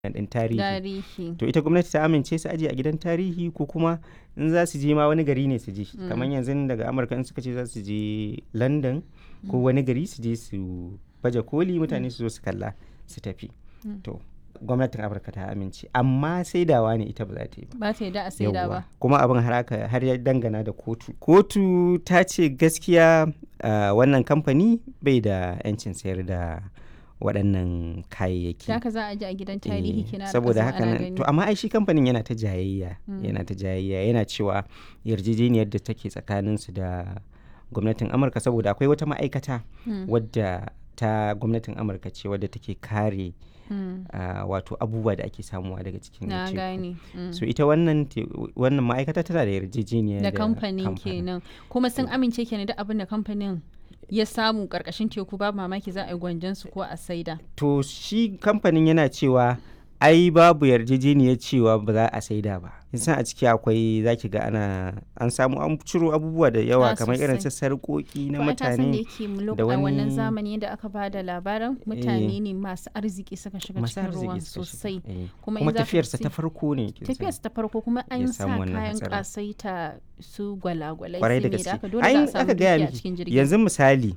ɗin tarihi. Tarihi. To ita gwamnati ta amince su aje a gidan tarihi ko kuma in za su je ma wani gari ne su je. Kamar yanzu daga Amurka in suka ce za su je London ko wani gari su je su baje koli mutane su zo su kalla su tafi. To gwamnatin Amurka ta amince amma saidawa ne ita ba za ta yi ba. Ba ta yadda a saida ba. Kuma abin har ya dangana da kotu. Kotu ta ce gaskiya wannan kamfani bai da 'yancin sayar da waɗannan kayayyaki. Haka za a ji a gidan tarihi kina da saboda haka nan to amma ai shi kamfanin yana ta jayayya yana cewa yarjejeniyar da take tsakanin su da gwamnatin Amurka saboda akwai wata ma'aikata wadda ta gwamnatin Amurka ce wadda take kare wato abubuwa da ake samuwa daga cikin teku. So ita wannan ma'aikata tana da yarjejeniya da kamfanin kenan kuma sun amince kenan da abin da kamfanin ya samu karkashin teku babu mamaki za a yi gwanjan su ko a saida. To shi kamfanin yana cewa ai babu yarjejeniyar cewa ba za a saida ba. Yasa a ciki akwai zaki ga an samu an ciro abubuwa da yawa kamar irin su sarƙoƙi na mutane da wani wannan zamani da aka ba da labarin mutane ne masu arziki suka shiga cikin ruwan sosai kuma tafiyarsa ta farko ne. Tafiyarsa ta farko kuma an sa kayan kasaita su gwalagwalai kwarai da da gaske. aka dole za a samu dukiya a cikin jirgin. Yanzu misali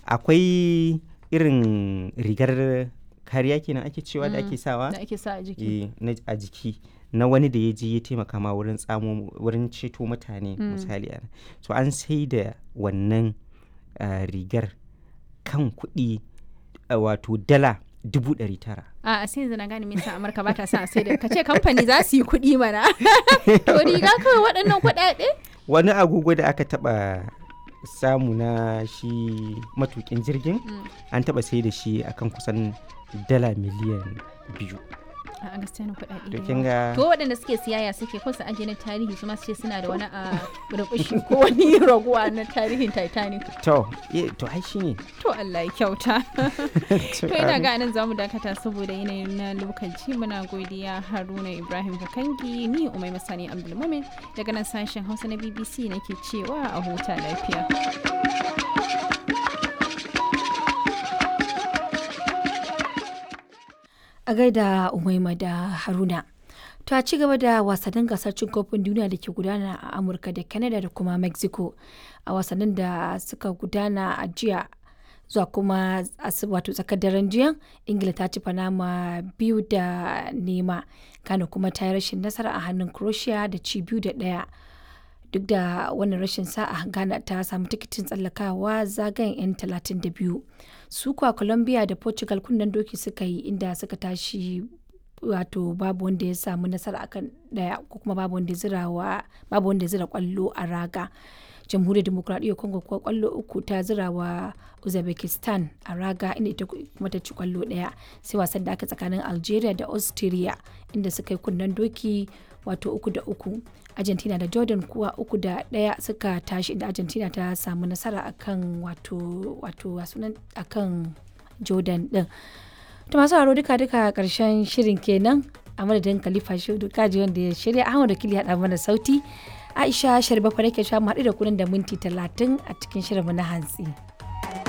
akwai irin rigar kariya kenan ake cewa da ake sawa da ake sa a jiki a jiki na wani da ya je ya taimaka ma wurin ceto mutane misali so an sai da wannan rigar kan kuɗi wato dala 900,000. A sai yanzu na gane me yasa Amurka ba ta sa sai da kace kamfani za su yi kuɗi mana to riga kawai waɗannan kuɗaɗe. Wani agogo da aka taɓa samu na shi matukin jirgin an taɓa sai da shi akan kusan dala miliyan 2. A gaskiya na kuɗaɗe to kinga to waɗanda suke siyaya suke ko su aje na tarihi su ma su ce suna da wani a rubushi ko wani raguwa na tarihin Titanic. To ai shine. To Allah ya kyauta. To ina ga nan zamu dakata saboda yanayin na lokaci muna godiya Haruna Ibrahim Kakangi ni Umaima Sani Abdulmumin daga nan sashen Hausa na BBC nake cewa a huta lafiya. A gaida Umaima da Haruna. To a ci gaba da wasannin gasar cin kofin duniya da ke gudana a Amurka da Canada da kuma Mexico a wasannin da suka gudana a jiya zuwa kuma wato tsakar daren jiya Ingila ta ci Panama 2-0 Ghana kuma ta yi rashin nasara a hannun Croatia da ci 2-1. Duk da wannan rashin sa'a Ghana ta samu tikitin tsallakawa zagayen 'yan 32. Su kuwa Colombia da Portugal kunnen doki suka yi inda suka tashi wato babu wanda ya samu nasara akan daya ko kuma babu wanda ya zira kwallo a raga. Jamhuriyar Demokradiyyar Congo kuwa kwallo 3 ta zira wa Uzbekistan a raga inda ita kuma ta ci kwallo 1 sai wasan da aka tsakanin Algeria da Austria inda suka yi kunnen doki wato 3-3. Argentina da Jordan kuwa 3-1 suka tashi inda Argentina ta samu nasara akan akan Jordan din. To masu haro duka karshen shirin kenan a madadin Khalifa Shudu kaji wanda ya shirya Ahmad Wakili ya mana sauti. Aisha Sharbafa nake sha mu haɗu da kunan da minti 30 a cikin shirinmu na hantsi.